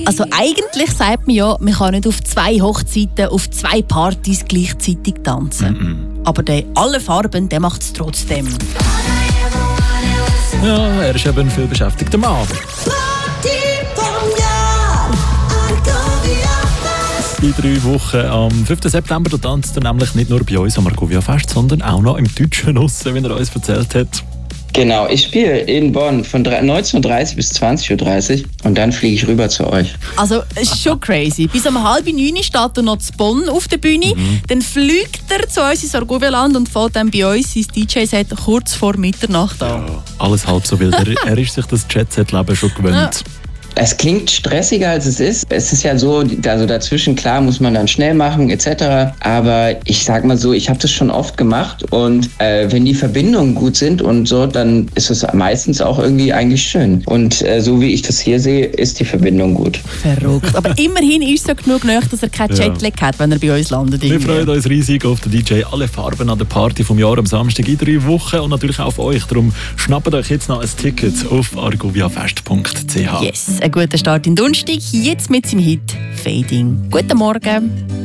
Also eigentlich sagt man ja, man kann nicht auf 2 Hochzeiten, auf 2 Partys gleichzeitig tanzen. Aber der alle Farben, der macht es trotzdem. Ja, er ist eben ein viel beschäftigter Mann. In 3 Wochen am 5. September da tanzt er nämlich nicht nur bei uns am Argovia Fest, sondern auch noch im Deutschen Nussen, wie er uns erzählt hat. Genau, ich spiele in Bonn von 19.30 bis 20.30 Uhr und dann fliege ich rüber zu euch. Also, es ist schon crazy. Bis um 8:30 steht er noch zu Bonn auf der Bühne. Dann fliegt er zu uns ins Argovia-Land und fährt dann bei uns sein DJ-Set kurz vor Mitternacht an. Ja, alles halb so wild. Er ist sich das Jet-Set-Leben schon gewöhnt. Ja. Es klingt stressiger, als es ist. Es ist ja so, also dazwischen, klar, muss man dann schnell machen etc. Aber ich sag mal so, ich habe das schon oft gemacht und wenn die Verbindungen gut sind und so, dann ist es meistens auch irgendwie eigentlich schön. Und so wie ich das hier sehe, ist die Verbindung gut. Verrückt. Aber immerhin ist es ja genug nahe, dass er kein Jetlag hat, wenn er bei uns landet. Wir freuen uns riesig auf den DJ Alle Farben an der Party vom Jahr am Samstag in 3 Wochen und natürlich auch auf euch. Darum schnappt euch jetzt noch ein Ticket auf argoviafest.ch. Yes, ein guter Start in den Donnerstag, jetzt mit seinem Hit «Fading». Guten Morgen.